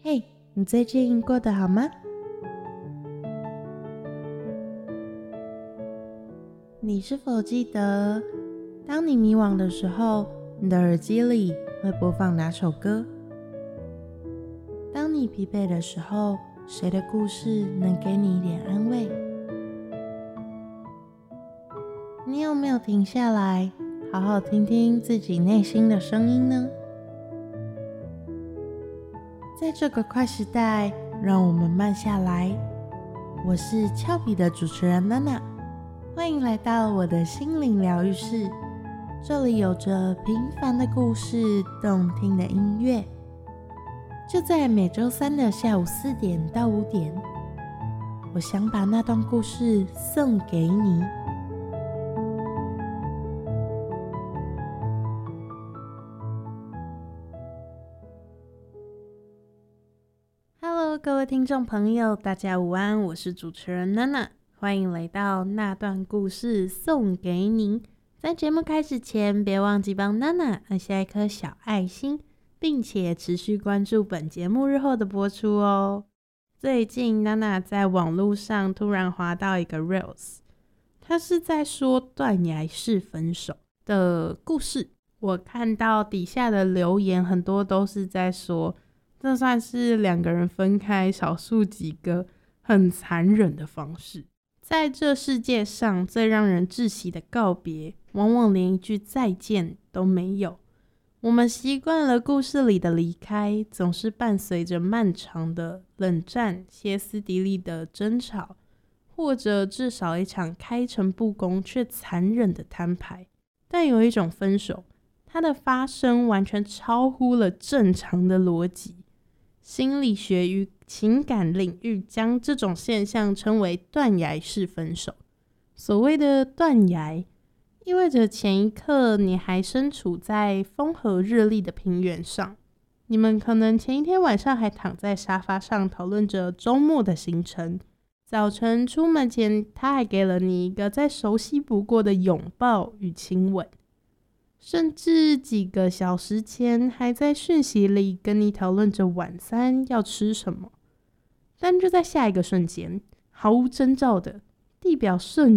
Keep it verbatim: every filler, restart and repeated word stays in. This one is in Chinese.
嘿，你最近过得好吗？你是否记得，当你迷惘的时候，你的耳机里会播放哪首歌？当你疲惫的时候，谁的故事能给你一点安慰？你有没有停下来，好好听听自己内心的声音呢？在这个快时代，让我们慢下来。我是俏皮的主持人娜娜，欢迎来到我的心灵疗愈室。这里有着平凡的故事，动听的音乐。就在每周三的下午四点到五点，我想把那段故事送给你。Hello， 各位听众朋友，大家午安，我是主持人娜娜，欢迎来到那段故事送给你。在节目开始前，别忘记帮娜娜按下一颗小爱心，并且持续关注本节目日后的播出哦。最近娜娜在网络上突然滑到一个 reels， 它是在说断崖式分手的故事。我看到底下的留言很多都是在说，这算是两个人分开少数几个很残忍的方式。在这世界上最让人窒息的告别，往往连一句再见都没有。我们习惯了故事里的离开，总是伴随着漫长的冷战、歇斯底里的争吵，或者至少一场开诚布公却残忍的摊牌。但有一种分手，它的发生完全超乎了正常的逻辑。心理学与情感领域将这种现象称为断崖式分手。所谓的断崖，意味着前一刻你还身处在风和日丽的平原上，你们可能前一天晚上还躺在沙发上讨论着周末的行程，早晨出门前他还给了你一个再熟悉不过的拥抱与亲吻，甚至几个小时前还在讯息里跟你讨论着晚餐要吃什么。但就在下一个瞬间，毫无征兆的，地表瞬